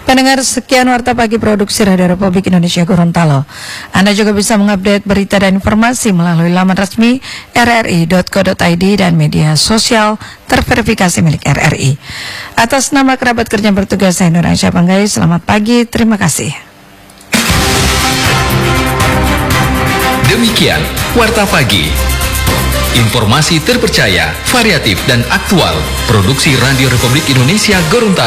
Pendengar, sekian Warta Pagi Produksi Radio Republik Indonesia Gorontalo. Anda juga bisa mengupdate berita dan informasi melalui laman resmi rri.co.id dan media sosial terverifikasi milik RRI. Atas nama kerabat kerja yang bertugas, saya Nur Aisyah Panggai, selamat pagi, terima kasih. Demikian Warta Pagi. Informasi terpercaya, variatif dan aktual. Produksi Radio Republik Indonesia Gorontalo.